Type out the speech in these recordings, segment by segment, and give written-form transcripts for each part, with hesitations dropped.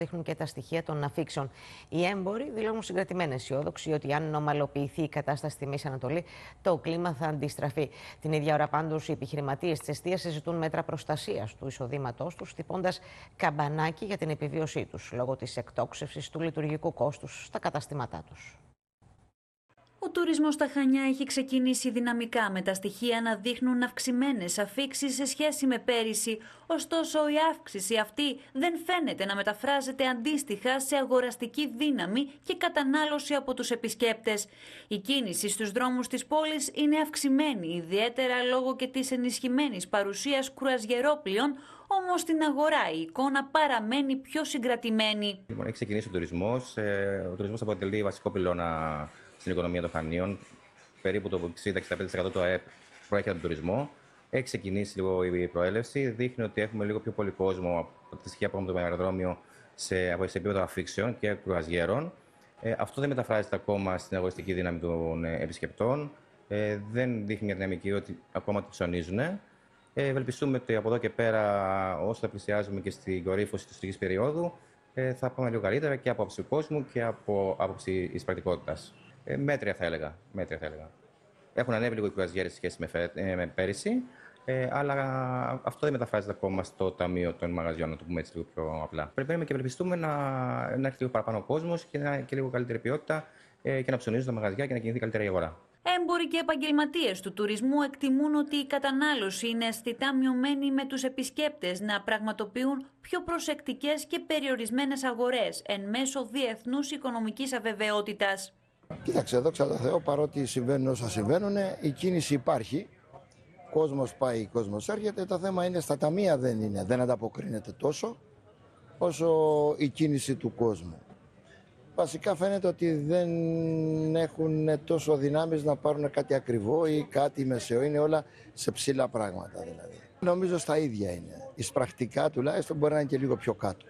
Δείχνουν και τα στοιχεία των αφήξεων. Οι έμποροι δηλώνουν συγκρατημένα αισιόδοξοι ότι αν ομαλοποιηθεί η κατάσταση στη Μέση Ανατολή, το κλίμα θα αντιστραφεί. Την ίδια ώρα, πάντως, οι επιχειρηματίες της εστίας συζητούν μέτρα προστασίας του εισοδήματός τους, χτυπώντας καμπανάκι για την επιβίωσή τους, λόγω της εκτόξευσης του λειτουργικού κόστους στα καταστήματά τους. Ο τουρισμός στα Χανιά έχει ξεκινήσει δυναμικά, με τα στοιχεία να δείχνουν αυξημένες αφήξεις σε σχέση με πέρυσι. Ωστόσο, η αύξηση αυτή δεν φαίνεται να μεταφράζεται αντίστοιχα σε αγοραστική δύναμη και κατανάλωση από τους επισκέπτες. Η κίνηση στους δρόμους της πόλης είναι αυξημένη, ιδιαίτερα λόγω και της ενισχυμένης παρουσίας κρουαζιερόπλοιων. Όμως στην αγορά η εικόνα παραμένει πιο συγκρατημένη. Λοιπόν, έχει ξεκινήσει ο τουρισμός. Ο τουρισμός αποτελεί βασικό πυλώνα στην οικονομία των Χανίων. Περίπου το 60-65% του ΑΕΠ προέρχεται από τον τουρισμό. Έχει ξεκινήσει λίγο η προέλευση. Δείχνει ότι έχουμε λίγο πιο πολύ κόσμο από τη στοιχεία που έχουμε το αεροδρόμιο σε επίπεδο αφήξεων και κρουαζιέρων. Αυτό δεν μεταφράζεται ακόμα στην αγοραστική δύναμη των επισκεπτών. Δεν δείχνει μια δυναμική ότι ακόμα τη ψωνίζουν. Ευελπιστούμε ότι από εδώ και πέρα, όσο θα πλησιάζουμε και στην κορύφωση της τουριστικής περίοδου, θα πάμε λίγο καλύτερα και από άποψη του κόσμου και από άποψη της πρακτικότητας. Μέτρια θα έλεγα. Έχουν ανέβει λίγο οι κρουαζιέρες σε σχέση με πέρυσι, αλλά αυτό δεν μεταφράζεται ακόμα στο ταμείο των μαγαζιών, να το πούμε έτσι λίγο πιο απλά. Περιμένουμε και ευελπιστούμε να έρθει λίγο παραπάνω ο κόσμος και λίγο καλύτερη ποιότητα και να ψωνίζουν τα μαγαζιά και να κινηθεί καλύτερα η αγορά. Έμποροι και επαγγελματίες του τουρισμού εκτιμούν ότι η κατανάλωση είναι αισθητά μειωμένη, με τους επισκέπτες να πραγματοποιούν πιο προσεκτικές και περιορισμένες αγορές εν μέσω διεθνούς οικονομικής αβεβαιότητας. Κοίταξε, δόξα τω Θεώ, παρότι συμβαίνουν όσα συμβαίνουν, η κίνηση υπάρχει. Κόσμος πάει, κόσμος έρχεται. Το θέμα είναι στα ταμεία δεν ανταποκρίνεται τόσο όσο η κίνηση του κόσμου. Βασικά φαίνεται ότι δεν έχουν τόσο δυνάμεις να πάρουν κάτι ακριβό ή κάτι μεσαίο. Είναι όλα σε ψηλά πράγματα δηλαδή. Νομίζω στα ίδια είναι. Εις πρακτικά τουλάχιστον μπορεί να είναι και λίγο πιο κάτω.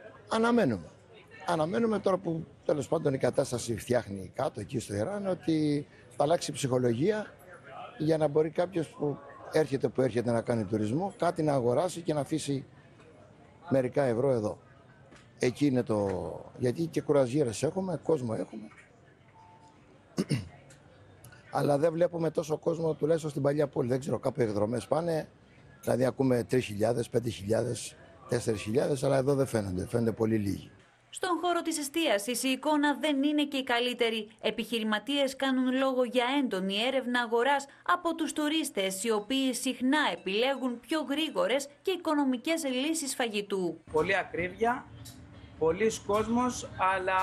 Αναμένουμε τώρα που τέλος πάντων η κατάσταση φτιάχνει κάτω εκεί στο Ιράν, ότι θα αλλάξει η ψυχολογία για να μπορεί κάποιος που έρχεται να κάνει τουρισμό κάτι να αγοράσει και να αφήσει μερικά ευρώ εδώ. Εκεί είναι γιατί και κουραζιέρες έχουμε, κόσμο έχουμε. Αλλά δεν βλέπουμε τόσο κόσμο τουλάχιστον στην παλιά πόλη. Δεν ξέρω, κάπου οι εκδρομές πάνε, δηλαδή ακούμε 3.000, 5.000, 4.000, αλλά εδώ δεν φαίνονται πολύ λίγοι. Στον χώρο της εστίασης η εικόνα δεν είναι και η καλύτερη. Επιχειρηματίες κάνουν λόγο για έντονη έρευνα αγοράς από τους τουρίστες, οι οποίοι συχνά επιλέγουν πιο γρήγορες και οικονομικές λύσεις φαγητού. Πολύ ακρίβεια, πολλοί κόσμος, αλλά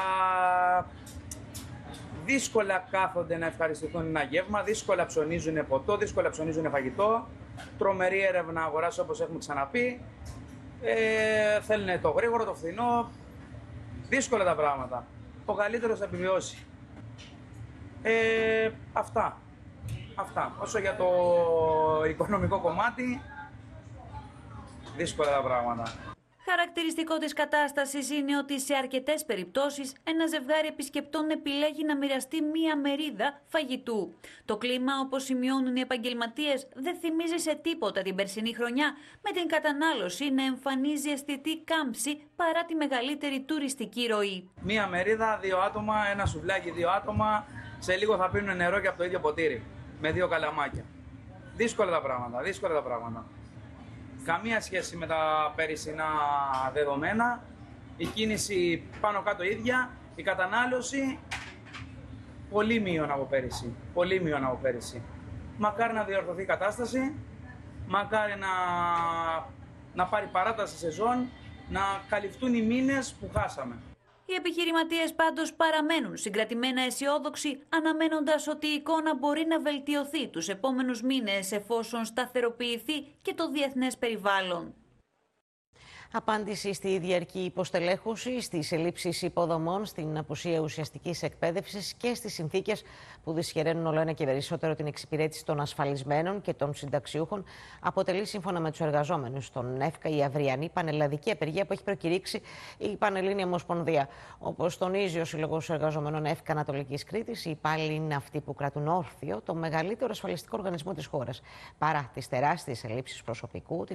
δύσκολα κάθονται να ευχαριστηθούν ένα γεύμα, δύσκολα ψωνίζουν ποτό, δύσκολα ψωνίζουν φαγητό. Τρομερή έρευνα αγοράς, όπως έχουμε ξαναπεί. Θέλουν το γρήγορο, το φθηνό. Δύσκολα τα πράγματα. Ο καλύτερος θα επιβιώσει. Αυτά. Όσο για το οικονομικό κομμάτι, δύσκολα τα πράγματα. Χαρακτηριστικό της κατάστασης είναι ότι σε αρκετές περιπτώσεις ένα ζευγάρι επισκεπτών επιλέγει να μοιραστεί μία μερίδα φαγητού. Το κλίμα, όπως σημειώνουν οι επαγγελματίες, δεν θυμίζει σε τίποτα την περσινή χρονιά, με την κατανάλωση να εμφανίζει αισθητή κάμψη παρά τη μεγαλύτερη τουριστική ροή. Μία μερίδα, 2 άτομα, ένα σουβλάκι 2 άτομα, σε λίγο θα πίνουν νερό και από το ίδιο ποτήρι, με 2 καλαμάκια. Δύσκολα τα πράγματα. Καμία σχέση με τα περσινά δεδομένα, η κίνηση πάνω κάτω ίδια, η κατανάλωση πολύ μείον από πέρυσι. Μακάρι να διορθωθεί η κατάσταση, μακάρι να πάρει παράταση σεζόν, να καλυφθούν οι μήνες που χάσαμε. Οι επιχειρηματίες πάντως παραμένουν συγκρατημένα αισιόδοξοι, αναμένοντας ότι η εικόνα μπορεί να βελτιωθεί τους επόμενους μήνες, εφόσον σταθεροποιηθεί και το διεθνές περιβάλλον. Απάντηση στη διαρκή υποστελέχωση, στις ελλείψεις υποδομών, στην απουσία ουσιαστικής εκπαίδευσης και στις συνθήκες που δυσχεραίνουν όλο ένα και περισσότερο την εξυπηρέτηση των ασφαλισμένων και των συνταξιούχων, αποτελεί, σύμφωνα με τους εργαζόμενους στον ΕΦΚΑ, η αυριανή πανελλαδική απεργία που έχει προκηρύξει η Πανελλήνια Ομοσπονδία. Όπως τονίζει ο Σύλλογος Εργαζομένων ΕΦΚΑ Ανατολικής Κρήτης, οι υπάλληλοι είναι αυτοί που κρατούν όρθιο το μεγαλύτερο ασφαλιστικό οργανισμό της χώρας. Παρά τις τεράστιες ελλείψεις προσωπικού,